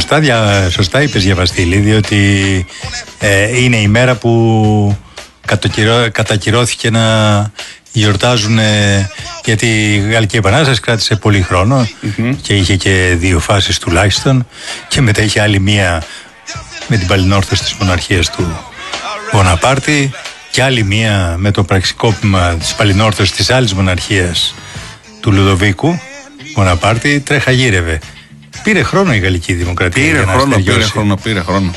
Σωστά είπες για Βασίλη, διότι είναι η μέρα που κατακυρώθηκε να γιορτάζουν, γιατί η Γαλλική Επανάσταση κράτησε πολύ χρόνο και είχε και 2 φάσεις τουλάχιστον, και μετά είχε άλλη μία με την παλινόρθωση της μοναρχίας του Μποναπάρτη και άλλη μία με το πραξικόπημα της παλινόρθωσης της άλλης μοναρχίας του Λουδοβίκου Μποναπάρτη. Τρέχα γύρευε. Πήρε χρόνο η Γαλλική Δημοκρατία. Πήρε χρόνο.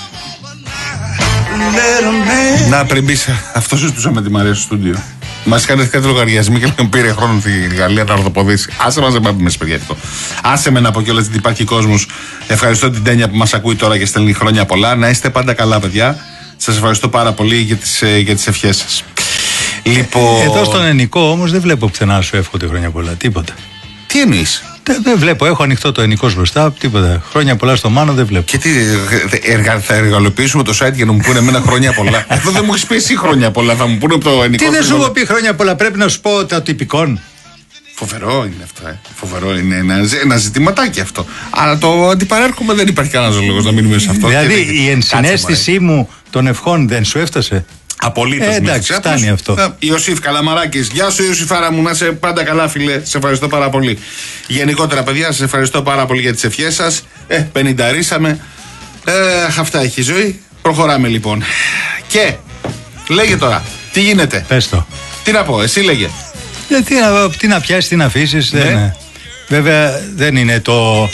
Να πριμπείς, αυτό ζητούσαμε τη Μαρία στο στούντιο. Μας έκανε κάτι λογαριασμοί και λέμε πήρε χρόνο τη Γαλλία να ορθοποδήσει. Άσε μας, δεν πάμε μέσα παιδιά αυτό. Άσε με να πω κιόλας ότι υπάρχει κόσμος. Ευχαριστώ την Τένια που μας ακούει τώρα και στέλνει χρόνια πολλά. Να είστε πάντα καλά, παιδιά. Σας ευχαριστώ πάρα πολύ για τις ευχές σας. Λοιπόν... Εδώ στον Ενικό όμως δεν βλέπω πουθενά σου εύχονται χρόνια πολλά. Τίποτα. Τι εννοείς? Δεν βλέπω, έχω ανοιχτό το Ενικός μπροστά, τίποτα. Χρόνια πολλά στο Μάνο δεν βλέπω. Και τι, θα εργαλοποιήσουμε το site για να μου πούνε εμένα χρόνια πολλά? Εδώ δεν μου έχεις πει εσύ χρόνια πολλά, θα μου πούνε από το Ενικό. Τι δεν σου έχω πει χρόνια πολλά, πρέπει να σου πω τα τυπικών. Φοβερό είναι αυτό, Φοβερό είναι ένα ζητηματάκι αυτό. Αλλά το αντιπαρέρχομαι, δεν υπάρχει κανένας λόγος να μείνουμε σε αυτό. Δηλαδή η ενσυναίσθησή μου των ευχών δεν σου έφτασε? Απολύτως. Εντάξει, φτάνει αυτό. Ιωσήφ Καλαμαράκης, γεια σου Ιωσήφάρα μου, να είσαι πάντα καλά φίλε, σε ευχαριστώ πάρα πολύ. Γενικότερα παιδιά, σας ευχαριστώ πάρα πολύ για τις ευχές σας. 50ρίσαμε. Αυτά έχει η ζωή. Προχωράμε λοιπόν. Και λέγε τώρα, τι γίνεται? Πες το. Τι να πω, εσύ λέγε. Τι να πιάσεις, τι να αφήσεις. Ναι. Βέβαια δεν είναι το...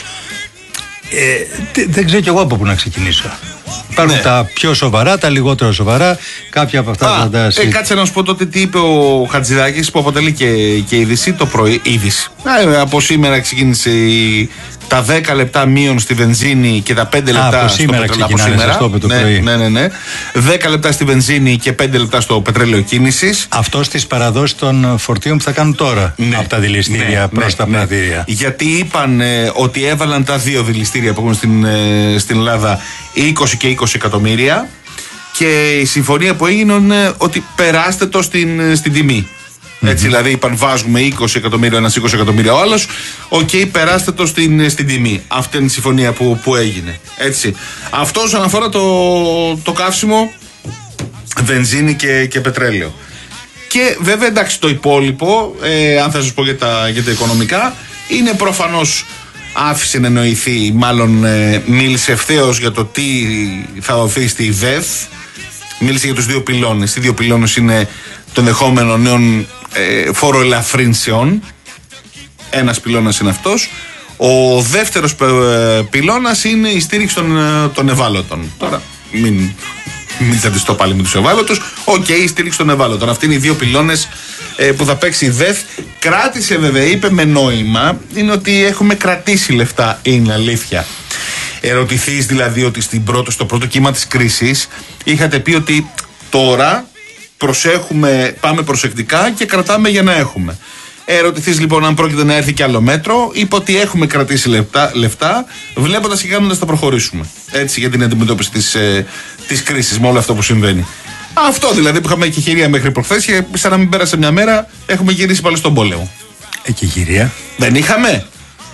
δεν ξέρω κι εγώ από πού να ξεκινήσω. Υπάρχουν τα πιο σοβαρά, τα λιγότερο σοβαρά. Κάποια από αυτά θα τα συζητήσουμε. Κάτσε να σου πω τότε τι είπε ο Χατζηδάκης, που αποτελεί και είδηση το πρωί. Είδηση. Από σήμερα ξεκίνησε τα 10 λεπτά μείον στη βενζίνη και τα 5 λεπτά από σήμερα στο πετρέλαιο. Ναι. 10 λεπτά στη βενζίνη και 5 λεπτά στο πετρέλαιο κίνησης. Αυτό στις παραδόσεις των φορτίων που θα κάνουν τώρα από τα δηληστήρια προς τα πρατήρια. Γιατί είπαν ότι έβαλαν τα 2 δηληστήρια που έχουν στην Ελλάδα 20 και 20 εκατομμύρια, και η συμφωνία που έγινε είναι ότι περάστε το στην τιμή. Έτσι, δηλαδή είπαν βάζουμε 20 εκατομμύρια ένας, 20 εκατομμύρια ο άλλος. Περάστε το στην τιμή. Αυτή είναι η συμφωνία που έγινε. Έτσι. Αυτό όσον αφορά το καύσιμο, βενζίνη και πετρέλαιο. Και βέβαια εντάξει, το υπόλοιπο, αν θα σας πω για τα οικονομικά, είναι προφανώς άφησε να εννοηθεί, μάλλον μίλησε ευθέως για το τι θα δοθεί στη ΔΕΘ. Μίλησε για τους 2 πυλώνες. Οι 2 πυλώνες είναι το ενδεχόμενο νέων φοροελαφρύνσεων. Ένας πυλώνας είναι αυτός. Ο δεύτερος πυλώνας είναι η στήριξη των ευάλωτων. Τώρα μην τσαντιστώ πάλι με τους ευάλωτους. Η στήριξη των ευάλωτων. Αυτοί είναι οι 2 πυλώνες που θα παίξει η ΔΕΘ. Κράτησε βέβαια, είπε με νόημα, είναι ότι έχουμε κρατήσει λεφτά, είναι αλήθεια. Ερωτηθείς δηλαδή ότι στο πρώτο κύμα της κρίσης είχατε πει ότι τώρα προσέχουμε, πάμε προσεκτικά και κρατάμε για να έχουμε. Ερωτηθείς λοιπόν αν πρόκειται να έρθει κι άλλο μέτρο, είπε ότι έχουμε κρατήσει λεφτά, βλέποντας και κάνοντας θα προχωρήσουμε. Έτσι, για την αντιμετώπιση της κρίσης με όλο αυτό που συμβαίνει. Αυτό δηλαδή που είχαμε εκεχηρία μέχρι προχθές, και σαν να μην πέρασε μια μέρα έχουμε γυρίσει πάλι στον πόλεμο. Εκεχηρία? Δεν είχαμε?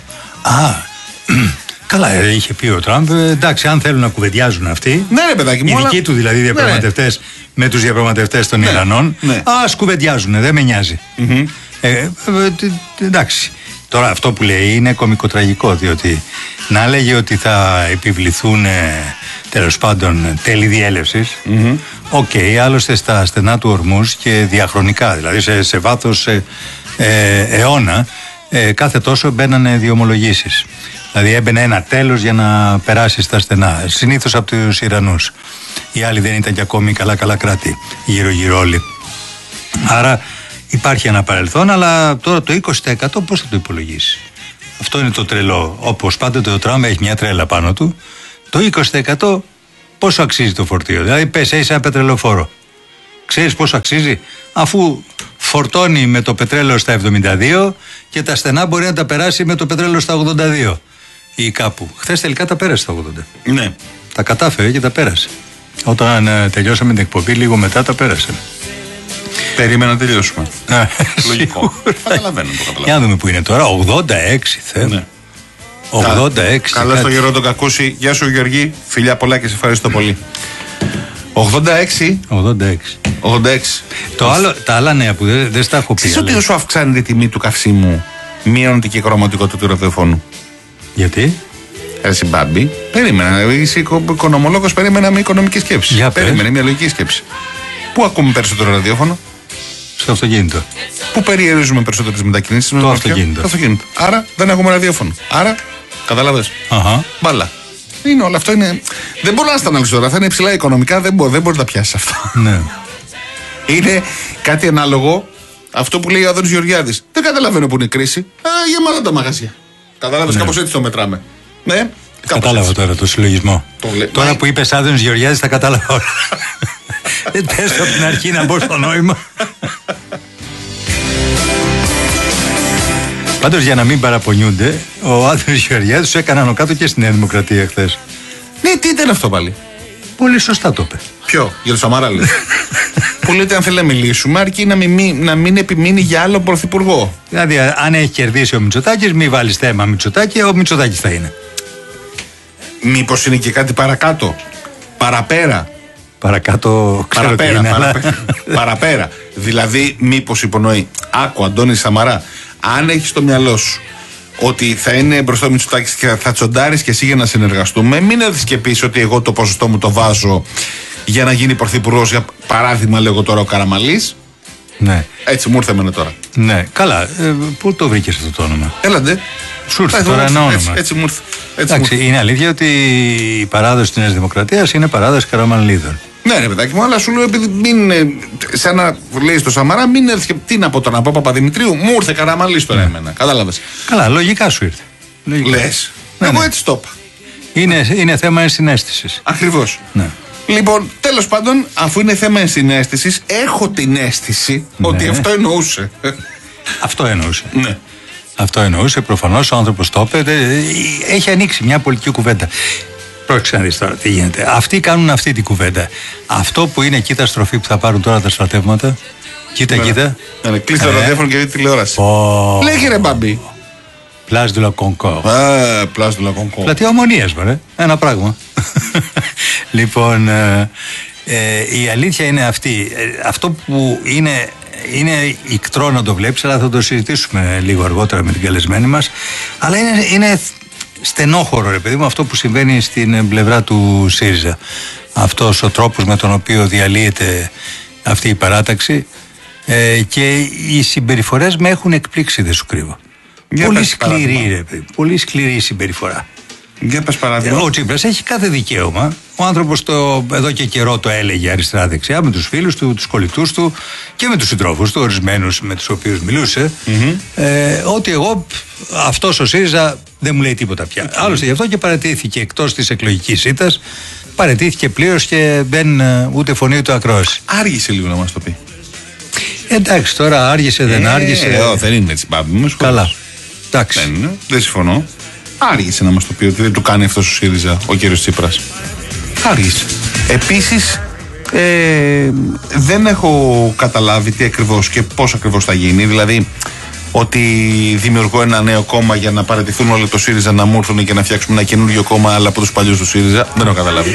Καλά, είχε πει ο Τραμπ. Εντάξει, αν θέλουν να κουβεντιάζουν αυτοί. Ναι, ρε παιδάκι μου. Οι δικοί του δηλαδή διαπραγματευτές με τους διαπραγματευτές των Ιρανών. Ας κουβεντιάζουν, δεν με νοιάζει. Εντάξει. Τώρα αυτό που λέει είναι κωμικοτραγικό, διότι να λέγει ότι θα επιβληθούν τέλος πάντων τέλη διέλευσης. Άλλωστε στα στενά του Ορμούς και διαχρονικά, δηλαδή σε βάθος αιώνα, κάθε τόσο μπαίνανε διομολογήσεις. Δηλαδή έμπαινε ένα τέλος για να περάσει στα στενά, συνήθως από τους Ιρανούς. Οι άλλοι δεν ήταν και ακόμη καλά κράτη, γύρω όλοι. Άρα υπάρχει ένα παρελθόν, αλλά τώρα το 20% πώς θα το υπολογίσει? Αυτό είναι το τρελό. Όπως πάντοτε ο Τραμπ έχει μια τρέλα πάνω του. Το 20% πόσο αξίζει το φορτίο? Δηλαδή πες, είσαι ένα πετρελοφόρο. Ξέρεις πόσο αξίζει? Αφού φορτώνει με το πετρέλαιο στα 72 και τα στενά μπορεί να τα περάσει με το πετρέλαιο στα 82 ή κάπου. Χθες τελικά τα πέρασε στα 80. Ναι. Τα κατάφερε και τα πέρασε. Όταν τελειώσαμε την εκπομπή, λίγο μετά τα πέρασε. Περίμενα να τελειώσουμε. Λογικό. Καταλαβαίνω. Για να δούμε που είναι τώρα. 86 θέλω. Ναι. 86. Καλά στο γερό τον Κακούση. Γεια σου Γεωργή. Φιλιά πολλά και σε ευχαριστώ πολύ. 86. 86. Τα άλλα νέα που δεν στα έχω πει. Ξέρεις ότι όσο αυξάνεται η τιμή του καυσίμου, μειώνεται και η χρωματικότητα του ραδιοφώνου. Γιατί? Εσύ Μπάμπη, περίμενα. Είσαι οικονομολόγος, περίμενα με οικονομική σκέψη. Περίμενε μια λογική σκέψη. Πού ακούμε περισσότερο ραδιόφωνο? Στο αυτοκίνητο. Πού περιορίζουμε περισσότερο τις μετακινήσεις? Το αυτοκίνητο. Άρα δεν έχουμε ραδιόφωνο. Άρα, καταλάβες. Μπάλα. Είναι όλο αυτό. Δεν μπορώ να στα αναλύσω τώρα. Θα είναι υψηλά οικονομικά. Δεν μπορεί να τα πιάσει αυτά. Ναι. Είναι κάτι ανάλογο αυτό που λέει ο Άδωνης Γεωργιάδης. Δεν καταλαβαίνω που είναι η κρίση. Γεμάτα τα μαγαζιά. Κατάλαβες, κάπως έτσι το μετράμε. Ναι. Κατάλαβα τώρα το συλλογισμό. Τώρα που είπες Άδωνης Γεωργιάδης, τα κατάλαβα όλα. Πες από την αρχή να μπω στο νόημα. Πάντως, για να μην παραπονιούνται, ο Άδωνης Γεωργιάδης του έκανε άνω κάτω και στη Νέα Δημοκρατία χθες. Ναι, τι ήταν αυτό πάλι? Πολύ σωστά το είπε. Ποιο? Για το Σαμαρά λέει. Που λέτε αν θέλει να μιλήσουμε, αρκεί να μην επιμείνει για άλλο πρωθυπουργό. Δηλαδή, αν έχει κερδίσει ο Μητσοτάκης, μην βάλει θέμα Μητσοτάκη, ο Μητσοτάκης θα είναι. Μήπως είναι και κάτι παρακάτω? Παραπέρα. Παρακάτω, ξέρω τι είναι, παραπέρα. Δηλαδή, μήπως υπονοεί, άκου Αντώνη Σαμαρά, αν έχεις στο μυαλό σου ότι θα είναι μπροστά ο Μητσοτάκης και θα τσοντάρεις και εσύ για να συνεργαστούμε, μην έρθεις και πεις ότι εγώ το ποσοστό μου το βάζω για να γίνει πρωθυπουργός, για παράδειγμα, λέγω τώρα ο Καραμανλής. Ναι. Έτσι μου ήρθε εμένα τώρα. Ναι, καλά. Πού το βρήκες αυτό το όνομα? Έλαντε. Σου ήρθε τώρα ένα όνομα. Έτσι μου ήρθε. Εντάξει, είναι αλήθεια ότι η παράδοση της Νέας Δημοκρατίας είναι παράδοση Καραμανλίδων. Ναι, ρε παιδάκι μου, αλλά σου λέω επειδή μην. Σαν να λέει στο Σαμαρά, μην έρθει. Τι να πω τώρα, να πω Παπαδημητρίου, μου ήρθε Καραμανλής τώρα εμένα. Κατάλαβες. Καλά, λογικά σου ήρθε. Λες. Εγώ έτσι το είπα. Είναι θέμα ενσυναίσθησης. Ακριβώς. Ναι. Λοιπόν, τέλος πάντων, αφού είναι θέμα ενσυναίσθησης, έχω την αίσθηση ότι αυτό εννοούσε. Αυτό εννοούσε. Ναι. Αυτό εννοούσε. Προφανώς ο άνθρωπος το είπε. Έχει ανοίξει μια πολιτική κουβέντα. Πρόκειται να δεις τώρα τι γίνεται. Αυτοί κάνουν αυτή την κουβέντα. Αυτό που είναι κοίτα στροφή που θα πάρουν τώρα τα στρατεύματα. Κοίτα. Ναι, κλείστε το ραδιόφωνο και δείτε τηλεόραση. Λέγε ρε Μπαμπή. Place de la Concorde. Place de la Concorde. Πλατεία Ομονίας, μωρέ. Ένα πράγμα. Λοιπόν, η αλήθεια είναι αυτή. Αυτό που είναι ικτρό να το βλέπεις, αλλά θα το συζητήσουμε λίγο αργότερα με την καλεσμένη μας. Αλλά είναι στενόχωρο, ρε παιδί μου, αυτό που συμβαίνει στην πλευρά του ΣΥΡΙΖΑ. Αυτός ο τρόπος με τον οποίο διαλύεται αυτή η παράταξη, και οι συμπεριφορές με έχουν εκπλήξει, δεν σου κρύβω. Πολύ σκληρή, ρε παιδί, πολύ σκληρή η συμπεριφορά. Για πες παράδειγμα. Ο Τσίπρας έχει κάθε δικαίωμα. Ο άνθρωπος εδώ και καιρό το έλεγε αριστερά-δεξιά με τους φίλους του, τους κολλητούς του και με τους συντρόφους του, ορισμένους με τους οποίους μιλούσε, ότι αυτός ο ΣΥΡΙΖΑ δεν μου λέει τίποτα πια. Άλλωστε γι' αυτό και παραιτήθηκε εκτός της εκλογικής ήττας. Παραιτήθηκε πλήρως και δεν ούτε φωνή ούτε ακρόαση. Άργησε λίγο να μας το πει. Εντάξει, τώρα άργησε, δεν άργησε. Δεν είναι έτσι, Μπάμπη. Καλά. Εντάξει. Δεν συμφωνώ. Άργησε να μας το πει ότι δεν του κάνει αυτός ο ΣΥΡΙΖΑ ο κύριος Τσίπρας. Άργησε. Επίσης, δεν έχω καταλάβει τι ακριβώς και πώς ακριβώς θα γίνει. Δηλαδή, ότι δημιουργώ ένα νέο κόμμα για να παραιτηθούν όλοι το ΣΥΡΙΖΑ, να μου έρθουν και να φτιάξουμε ένα καινούριο κόμμα, αλλά από τους παλιούς του ΣΥΡΙΖΑ. Δεν έχω καταλάβει.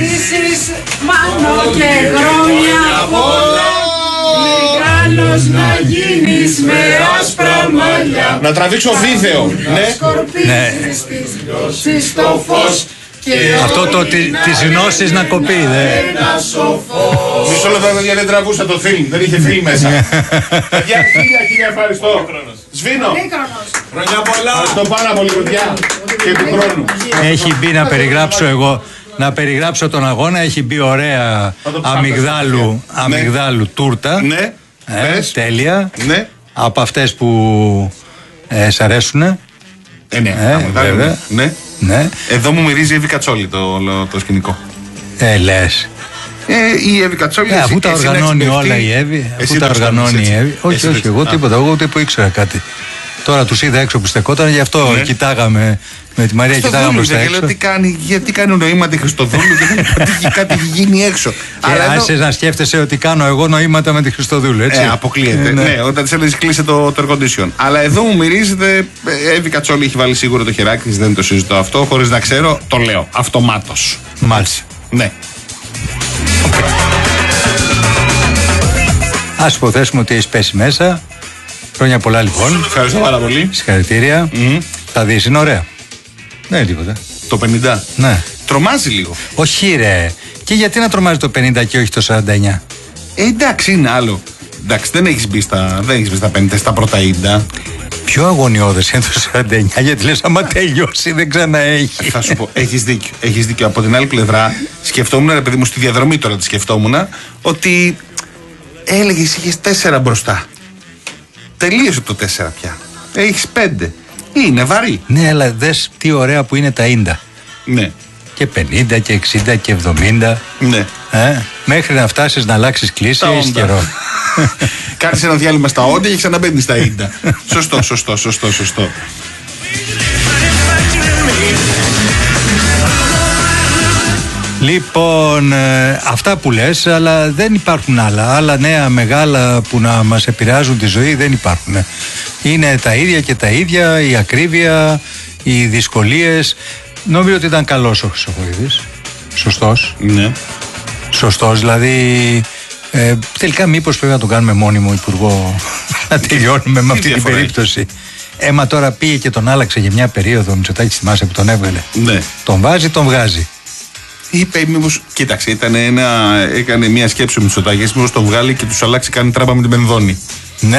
Να γίνεις με άσπρα μαλλιά. Να τραβήξω βίντεο. Ναι. Στο φως. Αυτό της γνώσης να κοπεί, Μισό λεπτό, παιδιά, δεν τραβούσα το φιλμ. Δεν είχε φιλμ μέσα. Παιδιά, χίλια ευχαριστώ. Σβήνω. Χρόνια πολλά. Ευχαριστώ πάρα πολύ, παιδιά. Και του χρόνου. Έχει μπει να περιγράψω τον αγώνα. Έχει μπει ωραία αμυγδάλου τούρτα. Ναι. Τέλεια. Ναι. Από αυτές που σ' αρέσουνε. Βέβαια. Ναι. Εδώ μου μυρίζει η Εύη Κατσόλη το σκηνικό. Λες. Η Εύη Κατσόλη. Αφού τα οργανώνει όλα η Εύη. Όχι, εγώ τίποτα. Εγώ ούτε που ήξερα κάτι. Τώρα τους είδα έξω που στεκόταν, γι' αυτό κοιτάγαμε. Με τη Μαρία κοιτάγαμε προς τα έξω. Γιατί κάνει νοήματα Χριστοδούλου και κάτι έχει γίνει έξω. Αλλά άρχισες να σκέφτεσαι ότι κάνω εγώ νοήματα με τη Χριστοδούλου, έτσι. Αποκλείεται. Ναι, όταν της έλεγες κλείσε το air condition. Αλλά εδώ μου μυρίζεται, Εύη Κατσόλη έχει βάλει σίγουρα το χεράκι της, δεν το συζητώ αυτό, χωρίς να ξέρω, το λέω αυτομάτως. Μάλιστα. Ναι. Ας υποθέσουμε ότι έχεις πέσει μέσα. Χρόνια πολλά λοιπόν. Ευχαριστώ πάρα πολύ. Συγχαρητήρια. Θα δεις, είναι ωραία. Δεν είναι τίποτα. Το 50. Ναι. Τρομάζει λίγο. Όχι ρε. Και γιατί να τρομάζει το 50 και όχι το 49? Εντάξει, είναι άλλο. Εντάξει, δεν έχεις μπει στα 50, στα πρώτα 50. Πιο αγωνιώδες είναι το 49, γιατί λες άμα τελειώσει δεν ξαναέχει. Θα σου πω, έχεις δίκιο. Από την άλλη πλευρά, σκεφτόμουν, ρε παιδί μου, στη διαδρομή τώρα τη σκεφτόμουν, ότι έλεγες είχες 4 μπροστά. Τελείωσε το 4 πια. Έχεις 5. Είναι βαρύ. Ναι, αλλά δες τι ωραία που είναι τα ίντα. Ναι. Και 50 και 60 και 70. Ναι. Μέχρι να φτάσεις να αλλάξεις κλίση, έχεις καιρό. Κάνεις ένα διάλειμμα στα όντα και ξαναμπαίνεις στα ίντα. Σωστό. Λοιπόν, αυτά που λες, αλλά δεν υπάρχουν άλλα νέα μεγάλα που να μας επηρεάζουν τη ζωή, δεν υπάρχουν. Είναι τα ίδια και τα ίδια, η ακρίβεια, οι δυσκολίες. Νομίζω ότι ήταν καλός ο Χρυσοχοίδης. Σωστός. Ναι. Σωστός, δηλαδή τελικά μήπως πρέπει να τον κάνουμε μόνιμο υπουργό να τελειώνουμε με αυτή την περίπτωση. Μα τώρα πήγε και τον άλλαξε για μια περίοδο, ο Μητσοτάκης, θυμάσαι που τον έβγαλε. Ναι. Τον βάζει, τον βγάζει. Είπε μήπως, κοίταξε, έκανε μια σκέψη ο Μητσοτάκης, μήπως τον βγάλει και τους αλλάξει, κάνει τράμπα με την Πενδώνη. Ναι.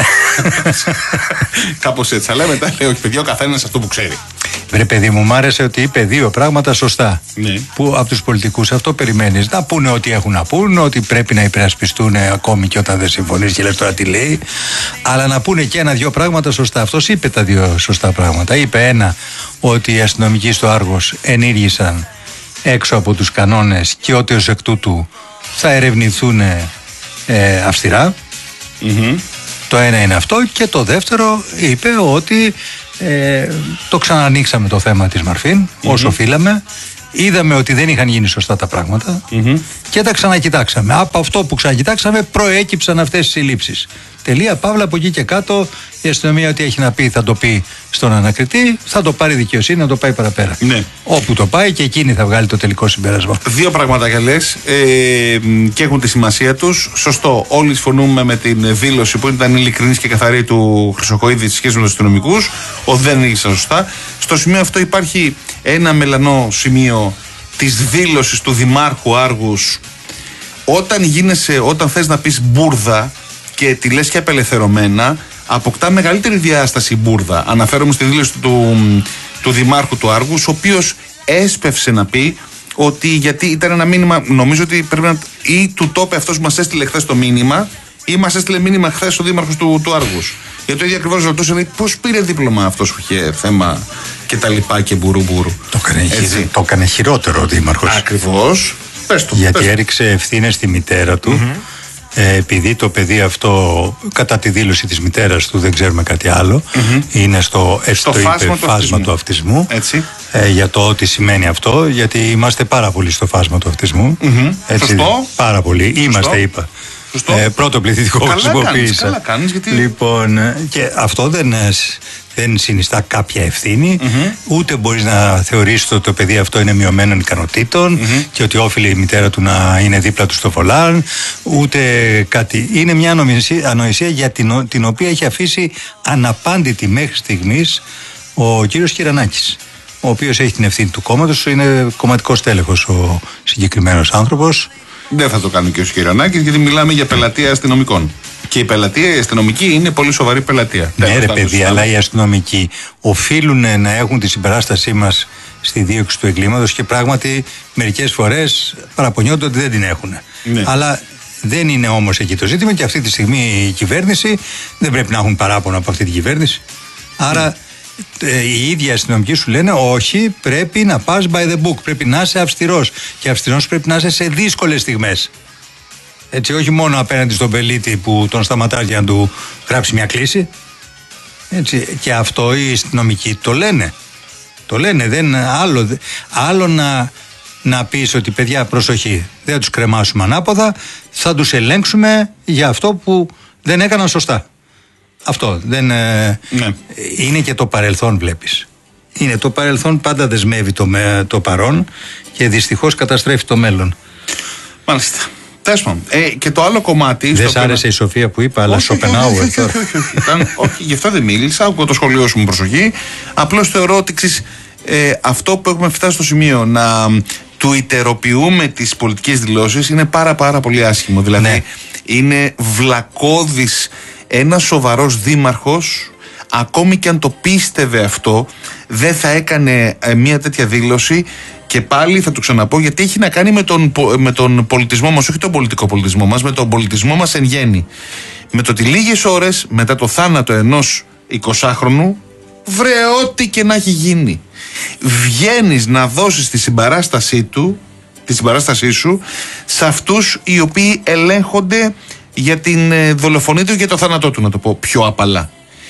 Κάπως έτσι. Αλλά μετά λέει: όχι, παιδιά, ο καθένας αυτό που ξέρει. Βρε παιδί μου, μ' άρεσε ότι είπε 2 πράγματα σωστά. Ναι. Που από τους πολιτικούς αυτό περιμένεις. Να πούνε ό,τι έχουν να πούνε, ότι πρέπει να υπερασπιστούν ακόμη και όταν δεν συμφωνείς και λες τώρα τι λέει. Αλλά να πούνε και 1-2 πράγματα σωστά. Αυτός είπε τα 2 σωστά πράγματα. Είπε ένα, ότι οι αστυνομικοί στο Άργος ενήργησαν έξω από τους κανόνες και ότι ως εκ τούτου θα ερευνηθούν αυστηρά. Το ένα είναι αυτό, και το δεύτερο είπε ότι το ξανανοίξαμε το θέμα της Μαρφίν όσο οφείλαμε, είδαμε ότι δεν είχαν γίνει σωστά τα πράγματα και τα ξανακοιτάξαμε. Από αυτό που ξανακοιτάξαμε προέκυψαν αυτές τις συλλήψεις. Τελεία, παύλα, από εκεί και κάτω η αστυνομία ό,τι έχει να πει θα το πει στον ανακριτή, θα το πάρει δικαιοσύνη να το πάει παραπέρα. Ναι. Όπου το πάει και εκείνη θα βγάλει το τελικό συμπέρασμα. 2 πραγματάκια λες και έχουν τη σημασία τους. Σωστό, όλοι συμφωνούμε με την δήλωση που ήταν ειλικρινής και καθαρή του Χρυσοχοίδη στη σχέση με τους αστυνομικούς. Δεν ήσαν σωστά. Στο σημείο αυτό υπάρχει ένα μελανό σημείο της δήλωσης του Δημάρχου Άργους. Όταν θες να πεις μπουρδα και τη λες και απελευθερωμένα, αποκτά μεγαλύτερη διάσταση μπουρδα. Αναφέρομαι στη δήλωση του Δημάρχου του Άργους, ο οποίος έσπευσε να πει ότι, γιατί ήταν ένα μήνυμα, νομίζω ότι πρέπει να, ή του το είπε αυτός που μας έστειλε χθες το μήνυμα, ή μας έστειλε μήνυμα χθες ο Δήμαρχος του Άργους. Για το ίδιο ακριβώς ρωτούσε, λέει, πώς πήρε δίπλωμα αυτός που είχε θέμα και τα λοιπά και μπουρου. Το έκανε χειρότερο ο Δήμαρχος. Ακριβώς. Γιατί έριξε ευθύνες στη μητέρα του. Επειδή το παιδί αυτό, κατά τη δήλωση της μητέρας του, δεν ξέρουμε κάτι άλλο, είναι στο φάσμα του αυτισμού. Έτσι. Για το τι σημαίνει αυτό, γιατί είμαστε πάρα πολύ στο φάσμα του αυτισμού. Έτσι, σωστό. Πάρα πολύ. Είμαστε, είπα. Πρώτο πληθυντικό χρησιμοποίησα. Καλά κάνεις, γιατί... Λοιπόν, και αυτό δεν συνιστά κάποια ευθύνη, ούτε μπορείς να θεωρήσεις ότι το παιδί αυτό είναι μειωμένων ικανοτήτων και ότι όφιλε η μητέρα του να είναι δίπλα του στο βολάν, ούτε κάτι. Είναι μια ανοησία για την οποία έχει αφήσει αναπάντητη μέχρι στιγμής ο κύριος Κυρανάκης, ο οποίος έχει την ευθύνη του κόμματος, είναι κομματικός τέλεχος ο συγκεκριμένος άνθρωπος. Δεν θα το κάνει και ο Κυρανάκης, γιατί μιλάμε για πελατεία αστυνομικών. Και η αστυνομική είναι πολύ σοβαρή πελατεία. Ναι, ρε παιδί, αλλά οι αστυνομικοί οφείλουν να έχουν τη συμπαράστασή μας στη δίωξη του εγκλήματος και πράγματι μερικές φορές παραπονιόνται ότι δεν την έχουν. Ναι. Αλλά δεν είναι όμως εκεί το ζήτημα, και αυτή τη στιγμή η κυβέρνηση δεν πρέπει να έχουν παράπονο από αυτή την κυβέρνηση. Άρα οι ίδιοι αστυνομικοί σου λένε όχι, πρέπει να πας by the book, πρέπει να είσαι αυστηρός, και αυστηρός πρέπει να είσαι σε δύσκολες στιγμές. Έτσι, όχι μόνο απέναντι στον πελίτη που τον σταματάς για να του γράψει μια κλήση. Έτσι, και αυτό οι αστυνομικοί το λένε. Το λένε, άλλο να πεις ότι παιδιά προσοχή, δεν θα τους κρεμάσουμε ανάποδα, θα τους ελέγξουμε για αυτό που δεν έκαναν σωστά. Αυτό δεν είναι και το παρελθόν, βλέπεις. Είναι το παρελθόν, πάντα δεσμεύει το παρόν και δυστυχώς καταστρέφει το μέλλον. Μάλιστα. Και το άλλο κομμάτι. Δεν σ' άρεσε η Σοφία που είπα, αλλά Σοπενάουερ. Όχι, γι' αυτό δεν μίλησα. Άκουγα το σχολείο σου με προσοχή. Απλώς θεωρώ ότι αυτό που έχουμε φτάσει στο σημείο να τουιτεροποιούμε τις πολιτικές δηλώσεις είναι πάρα πολύ άσχημο. Δηλαδή είναι βλακώδης ένας σοβαρός δήμαρχος, ακόμη και αν το πίστευε αυτό, δεν θα έκανε μια τέτοια δήλωση. Και πάλι θα το ξαναπώ, γιατί έχει να κάνει με τον πολιτισμό μας, όχι τον πολιτικό πολιτισμό μας, με τον πολιτισμό μας εν γέννη. Με το ότι λίγες ώρες μετά το θάνατο ενός 20χρονου, βρε ό,τι και να έχει γίνει, βγαίνεις να δώσεις τη συμπαράστασή σου σε αυτούς οι οποίοι ελέγχονται για την δολοφονία του και το θάνατό του, να το πω πιο απαλά.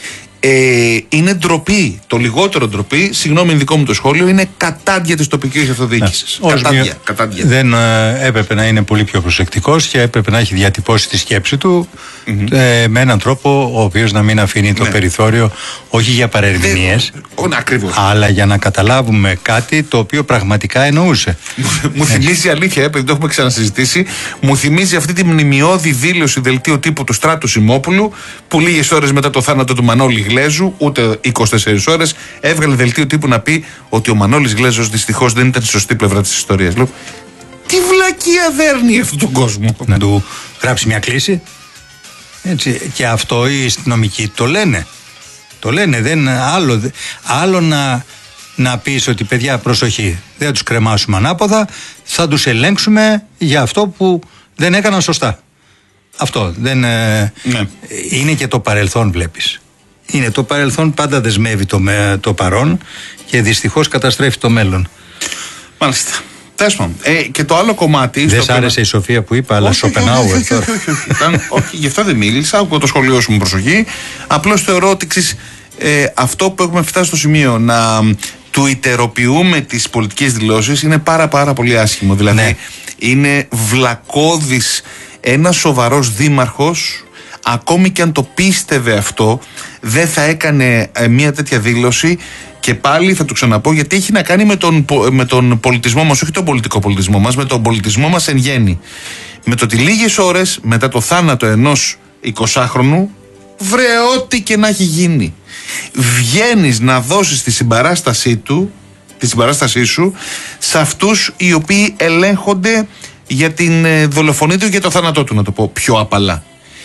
Είναι ντροπή. Το λιγότερο ντροπή, συγγνώμη δικό μου το σχόλιο, είναι κατάντια της τοπικής αυτοδιοίκησης. Κατάντια. Δεν έπρεπε να είναι πολύ πιο προσεκτικός και έπρεπε να έχει διατυπώσει τη σκέψη του με έναν τρόπο ο οποίος να μην αφήνει το περιθώριο, όχι για παρερμηνίες, αλλά για να καταλάβουμε κάτι το οποίο πραγματικά εννοούσε. Μου θυμίζει, αλήθεια, επειδή το έχουμε ξανασυζητήσει, μου θυμίζει αυτή τη μνημιώδη δήλωση δελτίου τύπου του Στράτου Σιμόπουλου, που λίγες ώρες μετά το θάνατο του Μανώλη Γλέζου, ούτε 24 ώρες, έβγαλε δελτίο τύπου να πει ότι ο Μανώλης Γλέζος δυστυχώς δεν ήταν στη σωστή πλευρά της ιστορίας. Λέω, τι βλακεία δέρνει αυτόν τον κόσμο. Να του γράψει μια κλίση. Έτσι, και αυτό οι αστυνομικοί το λένε. Το λένε, άλλο να πεις ότι παιδιά προσοχή, δεν θα τους κρεμάσουμε ανάποδα, θα τους ελέγξουμε για αυτό που δεν έκαναν σωστά. Αυτό δεν είναι και το παρελθόν, βλέπεις. Είναι το παρελθόν, πάντα δεσμεύει το παρόν και δυστυχώς καταστρέφει το μέλλον. Μάλιστα. Και το άλλο κομμάτι. Δεν σ' άρεσε η Σοφία που είπα, αλλά Σοπενάουερ. Όχι, γι' αυτό δεν μίλησα. Άκουγα το σχολείο σου με προσοχή. Απλώς θεωρώ ότι αυτό που έχουμε φτάσει στο σημείο να τουιτεροποιούμε τις πολιτικές δηλώσεις είναι πάρα πολύ άσχημο. Δηλαδή είναι βλακώδης ένας σοβαρός δήμαρχος, ακόμη και αν το πίστευε αυτό, δεν θα έκανε μια τέτοια δήλωση. Και πάλι θα το ξαναπώ, γιατί έχει να κάνει με τον πολιτισμό μας, όχι τον πολιτικό πολιτισμό μας, με τον πολιτισμό μας εν γέννη. Με το ότι λίγες ώρες μετά το θάνατο ενός 20χρονου, βρε ό,τι και να έχει γίνει, βγαίνεις να δώσεις τη συμπαράστασή σου σε αυτούς οι οποίοι ελέγχονται για την δολοφονία του και το θάνατό του, να το πω πιο απαλά.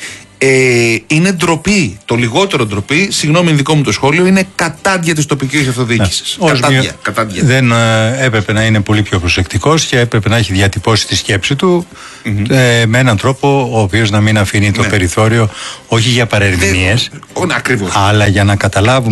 Είναι ντροπή. Το λιγότερο ντροπή, συγγνώμη δικό μου το σχόλιο, είναι κατάντια της τοπικής αυτοδιοίκησης. Κατάντια. Δεν έπρεπε να είναι πολύ πιο προσεκτικός και έπρεπε να έχει διατυπώσει τη σκέψη του με έναν τρόπο ο οποίος να μην αφήνει το περιθώριο, όχι για παρερμηνίες, αλλά για να καταλάβουμε